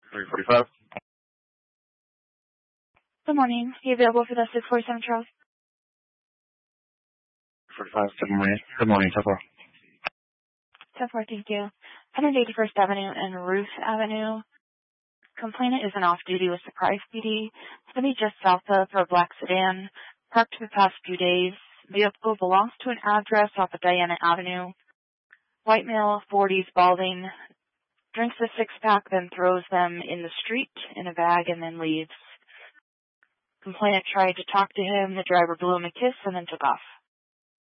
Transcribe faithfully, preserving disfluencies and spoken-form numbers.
three forty-five. Good morning. Are you available for the six forty-seven Charles? forty-five, good morning. Good morning, so far. ten four, thank you. one eighty-first Avenue and Ruth Avenue. Complainant is an off-duty with Surprise P D. It's going to be just south of a black sedan, parked for the past few days. Vehicle belongs to an address off of Diana Avenue. White male, forties, balding, drinks a six-pack, then throws them in the street in a bag and then leaves. Complainant tried to talk to him. The driver blew him a kiss and then took off.